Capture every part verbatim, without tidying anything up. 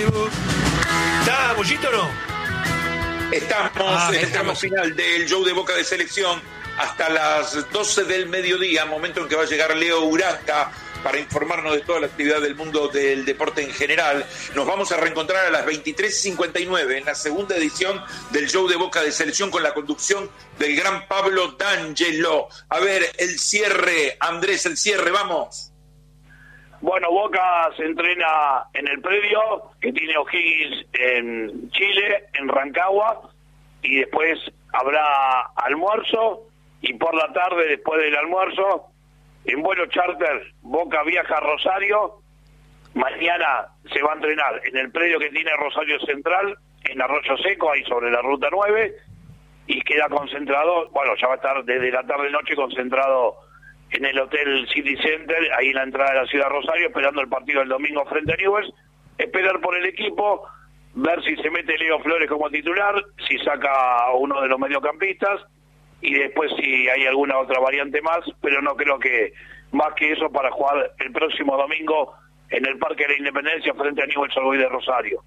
salud. ¿Está Bollito o no? Estamos Ah, en el tramo final del show de Boca de Selección hasta las doce del mediodía, momento en que va a llegar Leo Urasca para informarnos de toda la actividad del mundo del deporte en general. Nos vamos a reencontrar a las veintitrés cincuenta y nueve en la segunda edición del show de Boca de Selección con la conducción del gran Pablo D'Angelo. A ver, el cierre, Andrés, el cierre, vamos. Bueno, Boca se entrena en el predio que tiene O'Higgins en Chile, en Rancagua, y después habrá almuerzo, y por la tarde, después del almuerzo, en vuelo charter, Boca viaja a Rosario. Mañana se va a entrenar en el predio que tiene Rosario Central, en Arroyo Seco, ahí sobre la Ruta nueve, y queda concentrado, bueno, ya va a estar desde la tarde-noche concentrado en el Hotel City Center, ahí en la entrada de la ciudad de Rosario, esperando el partido del domingo frente a Newell's, esperar por el equipo, ver si se mete Leo Flores como titular, si saca a uno de los mediocampistas, y después si hay alguna otra variante más, pero no creo que más que eso para jugar el próximo domingo en el Parque de la Independencia frente a Newell's Old Boys de Rosario.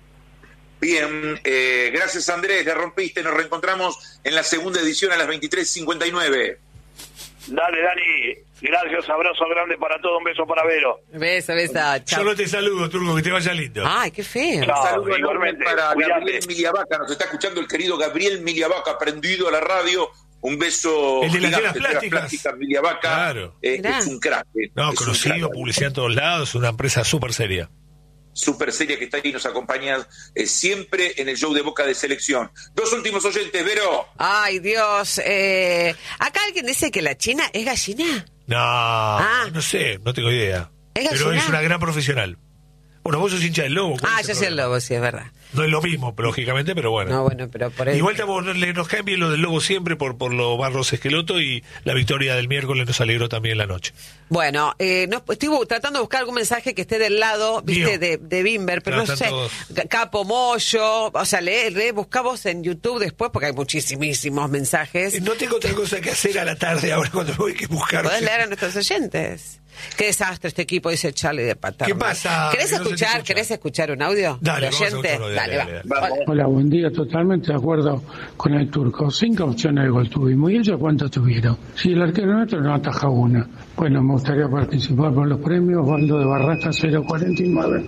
Bien, eh, gracias Andrés, la rompiste, nos reencontramos en la segunda edición a las veintitrés cincuenta y nueve. Dale, Dani, gracias, abrazo grande para todos, un beso para Vero. Beso, beso, chao. Solo te saludo, Turco, que te vaya lindo. Ay, qué feo. Chao, Un saludo igualmente, para cuídate. Gabriel Miliavaca, nos está escuchando el querido Gabriel Miliavaca, prendido a la radio. Un beso El de las gigante, telas plásticas. plásticas Miliavaca. Claro. Eh, es un crack. eh, No, es un conocido, crack. publicidad en todos lados, una empresa súper seria. Super seria que está ahí, nos acompaña eh, siempre en el show de Boca de Selección. Dos últimos oyentes, Vero. Ay, Dios. Eh, acá alguien dice que la China es gallina. No, no sé, no tengo idea. ¿Es Pero gallina? es una gran profesional. Bueno, vos sos hincha del Lobo. ¿cuál Ah, es yo soy el problema? lobo, sí, es verdad. No es lo mismo, lógicamente, pero bueno. No, bueno, pero por ahí. Igual estamos, le- nos cae bien lo del Lobo siempre por, por lo Barros Esqueloto, y la victoria del miércoles nos alegró también la noche. Bueno, eh, no, estoy bu- tratando de buscar algún mensaje que esté del lado, viste, Mío. de, de Bimber, pero No, no, están sé. todos. Ca- Capo Moyo, o sea, lee, lee, buscamos en YouTube después porque hay muchísimos mensajes. Eh, No tengo otra cosa que hacer a la tarde ahora cuando voy que buscar. Podés leer a nuestros oyentes. Qué desastre este equipo, dice Charlie de Paterno. ¿Qué pasa? ¿Querés Que no se te escuchar, escucha. ¿Querés escuchar un audio? Dale, ¿De vamos a oyente? escucharlo, dale, Dale, dale, va. Vamos. Hola, buen día, totalmente de acuerdo con el Turco. Cinco opciones de gol tuvimos. ¿Y ellos cuántos tuvieron? Si el arquero nuestro no ataja una. Bueno, me gustaría participar por los premios. Osvaldo de Barraca cero cuarenta y nueve.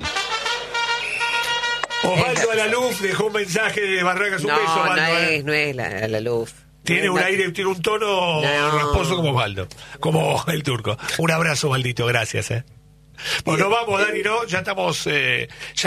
Osvaldo a la luz dejó un mensaje de Barracas, un No, beso, Osvaldo. no eh. es, no es la, la luz. Tiene No, un no. aire, tiene un tono No. rasposo como Osvaldo, como el Turco. Un abrazo, Osvaldito, gracias. eh. Bueno, nos vamos, Dani, ¿no? Ya estamos... Eh, ya